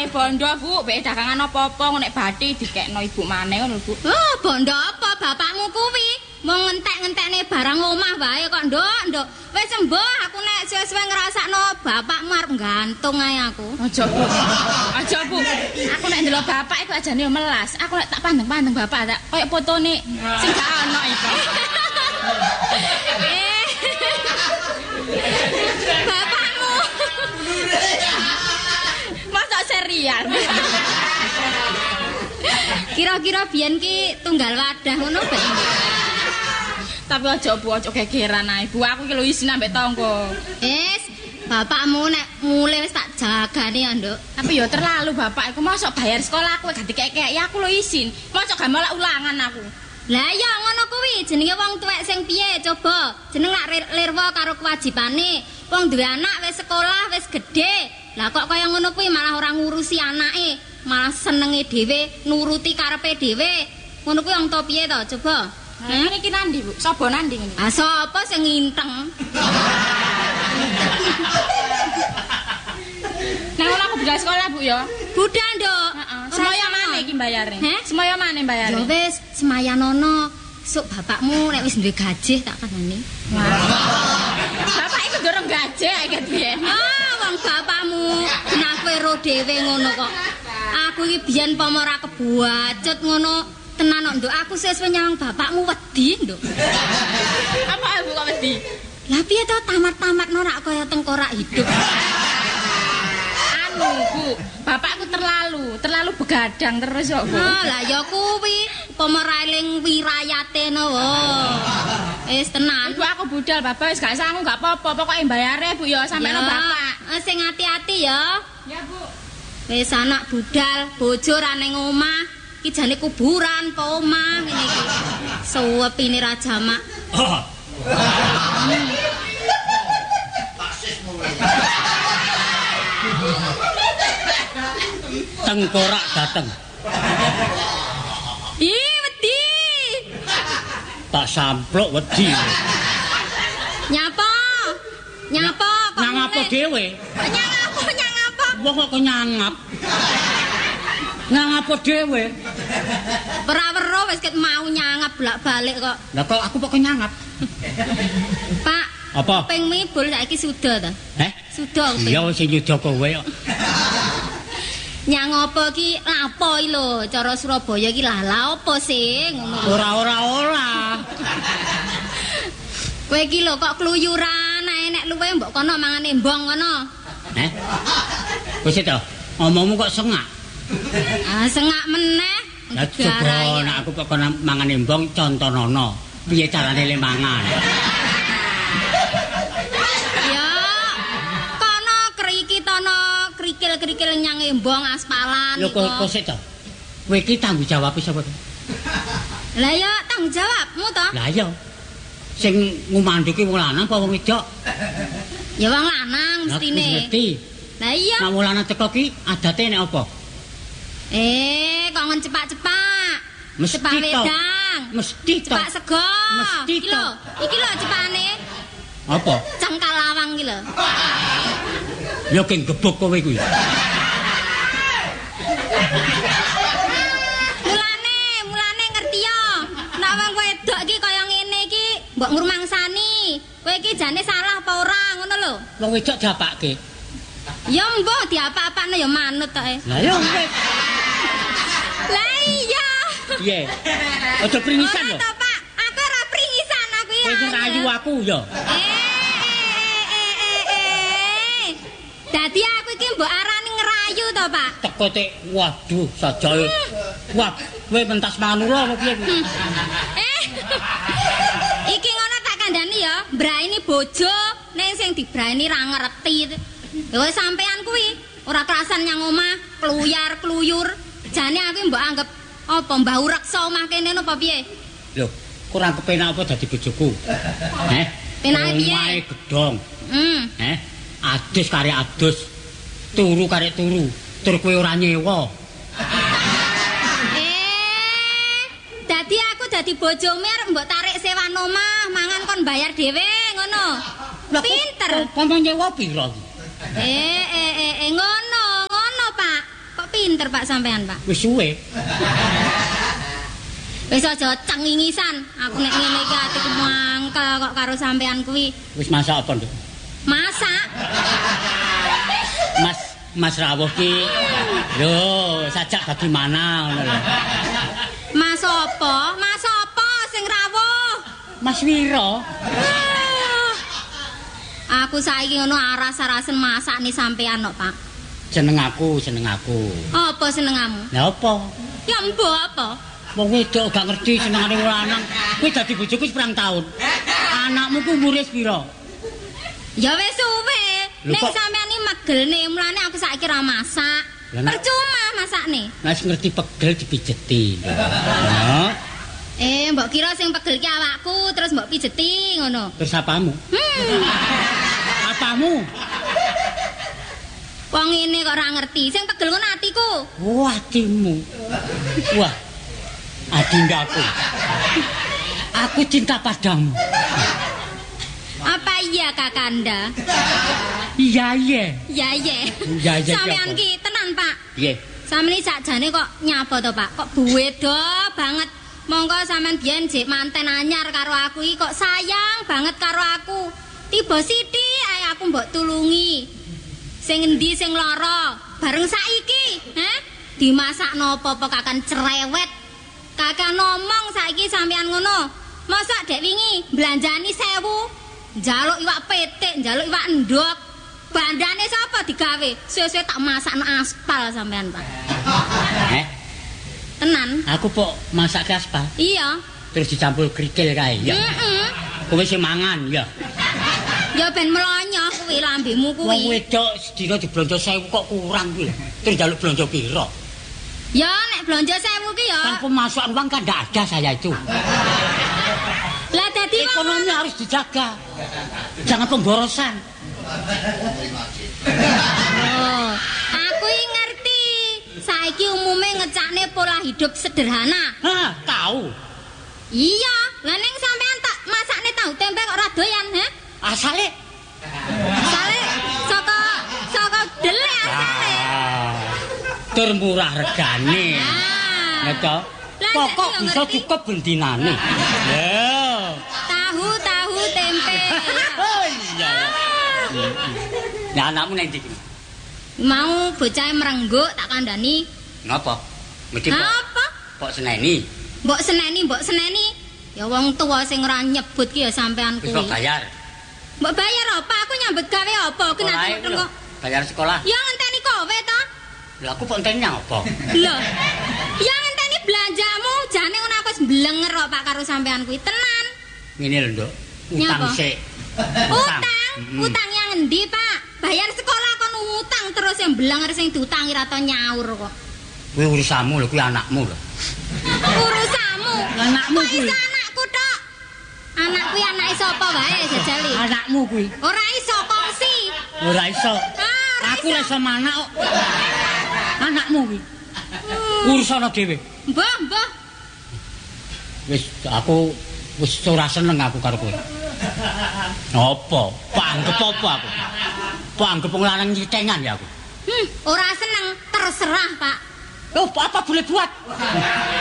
bondo, Bu, mbek dagangan apa-apa nek bathi dikekno ibu maneh ngono, Bu. Oh, bondo apa bapakmu kuwi? Mau ngentek-ngentekne barang omah wae kok, Nduk. Wis sembuh aku nek suwe-suwe ngrasakno bapakmu arep gantung ae aku. Aja, Bu. Aja, Bu. Aku nek ndelok bapak iku ajane yo melas. Aku nek tak pandeng-pandeng bapak tak koyo fotone sing gak ono iku. Bapakmu. Masa serial. Kira-kira biyen ki tunggal wadah ngono bae. Tapi aja Bu, aja gegeran ae. Bu, aku iki lho isin ambek tangga. Bapakmu nek mulai wis tak jagane ya, Nduk. Tapi ya terlalu bapak iku mosok bayar sekolah aku gak dikek-kek. Ya aku lho isin. Mosok gak malah ulangan aku. Lah ya ngono kuwi jenenge wong tuwek sing piye coba. Jeneng nak lirwa karo kewajibane. Wong duwe anak wis sekolah, wis gedhe. Lah kok kaya ngono kuwi malah ora ngurusi anake, malah senenge dhewe, nuruti karepe dhewe. Ngono kuwi wong to piye to coba? Iki nandi, Bu? Sapa nandi ngene? Ah sapa sing nginteng? Nek ora aku budal sekolah, Bu ya. Budal, Nduk. Semaya maneh iki mbayare? Semaya maneh mbayare? Ya wis, semayanono. Sok bapakmu nek wis duwe gaji tak kandhani. Bapak iku durung gaji iki biyen. Wong bapakmu kenapa ro dhewe ngono kok. Aku iki biyen pomo ora kebuacut ngono. Tenan kok, Nduk. Aku sesuk nyawang bapakmu wedi, Nduk. Apa Bu kok wedi? Lah piye to tamat-tamatno rak kaya tengkorak hidup. Bu, bapakku terlalu begadang terus kok, Bu. Lah ya kuwi pemereling wirayate no. Wis tenan. Bu aku budal bapak wis gak sanggup gak apa-apa, pokoke mbayare Bu ya sampeno bapak. Sing ati-ati ya. Ya, Bu. Wis anak budal, bojo ra ning omah. Iki jane kuburan apa omah ngene iki. Suwepine ra jamak. Tengkorak dateng. Wedi. Tak sampluk wedi. Nyapa? Kok Nyang apa dhewe? Nyang apa? Wong kok nyangap. Nyang apa dhewe? Ora-ora wis ket mau nyangap bolak-balik kok. Lah kok aku kok nyangap? Pak, apa? Kuping mibul saiki suda ta? Suda kuping. Iya sing nyuda kowe kok. Nyang apa ki lapo iki lho, cara Surabaya ki lala apa sih ngono. Ora. Kowe iki lho kok kluyuran ae nek luwe mbok kono mangane embong ngono. Wis to, omongmu kok sengak. Sengak meneh. Lah coba nek aku kok kono mangane embong contonono. Piye carane le mangan? Ya kono krikitono krikil-krikil nyang embong aspalan lho kok sik to. Kowe iki tanggung jawab sapa to? Lah ya tanggung jawabmu to. Lah iya. Sing ngumanduki wong lanang apa wong wedok? Ya wong lanang mestine. Lah iya. Nek wong lanang teko ki adate nek apa? Kok ngen cepak-cepak. Cepak wedang. Mesti to. Cepak sego. Mesti to. Iki lho cepane. Apa? Cengkal lawang iki lho. Ya ki gebuk kowe kuwi. Mulane ngerti ya. Nek wong wedok iki kaya ngene iki mbok ngrumangsani. Kowe iki jane salah apa ora ngono lho. Wong wedok diapake. Ya mbok diapa-apane ya manut tok. Lah ya wis. Lah iya. Piye? Aja pringisan lho. Ora to, Pak. Aku ora pringisan aku ya. Kowe ngerayu aku ya. Dadi aku iki mbok arani ngerayu to, Pak. Teko tik waduh sajae. Wah, kowe mentas manula apa piye? Iki ngono tak kandhani ya, mbraini bojo ning sing dibraini ra ngerti. Ya wis sampean kuwi ora kerasan nyang omah, kluyar-kluyur. Jane aku mbok anggap apa mbah reksa omah kene apa piye? Lho, kurang kepenak apa dadi bojoku? Penake piye? Omahe gedhong. Adus kare adus. Turu kare turu. Tur kowe ora nyewa. Dadi aku dadi bojomu arep mbok tarik sewan omah, mangan kon bayar dhewe ngono. Pinter. Kon nyewa pira? Ngono, Pak. Kok pinter Pak sampean, Pak? Wis suwe. Wis aja cengingisan. Aku nek ngene iki atiku mangkel kok karo sampean kuwi. Wis masak apa, Nduk? Masak. Mas rawuh ki. Lho, sajak bagaimana ngono lho. Mas apa? Mas apa sing rawuh? Mas Wiro. Aku saiki ngono aras-arasen masak nih sampean kok, Pak. Seneng aku. Apa senengamu? Lah apa? Ya mbok apa? Wong wedok gak ngerti senengane wong lanang. Kuwi dadi bojoku wis pirang taun. Anakmu ku umure pira? Ya wis suwe. Lho, Nek kok- sampean iki megelne, mulane aku saiki ra masak. Lah, nek- Percuma masakne. Wis ngerti pegel dipijeti. Nah, Mbok kira sing pegel ki awakku terus mbok pijeti ngono. terus apamu? Apamu? Wong ini kok ora ngerti. Sing pegel ngono atiku. Oh, atimu. Wah. Adindaku. Aku cinta padamu. Apa iya Kakanda? Iya. Ya Iya, Sampean apa? ki tenan, Pak. Piye? Sampeyan sakjane kok nyapa to, Pak? Kok buwedo banget. Monggo sampean biyen jek manten anyar karo aku iki kok sayang banget karo aku. Tiba sithik ae aku mbok tulungi. Sing endi sing lara? Bareng saiki, dimasakno apa-apa kakan cerewet. Kakak ngomong saiki sampean ngono. Masa dek wingi belanjani 1000, njaluk iwak petik, njaluk iwak endhog. Bandane sapa digawe? Suwe-suwe tak masakno aspal sampean, Pak. Tenan? Aku kok masak ke aspal, Iya. terus dicampur krikil kae, ya. Kowe sing mangan, ya. Ya ben melonyoh kuwi lambemu Wong kuwi. wedok sedina diblonjo 1000 kok kurang kuwi lho. Terus njaluk blonjo pira? Ya nek blonjo 1000 ki ya. Kan pemasukan uang kan tidak ada saya itu. Lah dadi wong Ekonomi harus dijaga. Jangan pemborosan. Oh, aku iki ngerti. Saiki umume ngecakne pola hidup sederhana. Hah, tahu. Iya, lah ning sampean tak masakne tahu tempe kok ora doyan, Asale Asale saka delek asale. tur murah regane. Ya toh. Lah, Pokok jadi bisa ngerti. cukup bentinane. Ya. Tahu tempe. Oh iya. Ya anakmu nang ndi? Mau bocah merengguk tak kandhani. Napa? Mesti kok Apa? kok seneni. Mbok seneni. Ya wong tuwa sing ora nyebut ki ya sampean Wis kuwi. kok bayar. Mbok bayar apa? Aku nyambut gawe apa? Aku Sekolah nanti iku lho. Bayar sekolah. Ya ngenteni kowe to. Lah aku kok enteni apa? Lho. Ya ngenteni belanjamu, jane ngono aku wis mblenger kok Pak karo sampean kuwi. Tenan. Ngene lho, Nduk. Utang Nyapa? sik. Utang? Utang yang endi, Pak? Bayar sekolah kon utang terus yang blenger sing diutangi ra to nyaur kok. Kuwi urusanmu lho, kuwi anakmu lho. Urusanmu. Anakmu Kok kuwi. iso anakku tok. Anak kuwi anake sapa wae jajali. Anakmu kuwi. Ora iso kongsi. Ora iso. Ora Aku ora iso manak kok. Anakmu kuwi. Urusana dhewe. Mbah. Wis aku wis ora seneng aku karo kowe. Apa? Panggep apa aku? Panggep wong lanang nyitengan ya aku. Ora seneng, terserah, Pak. Oh, apa boleh buat?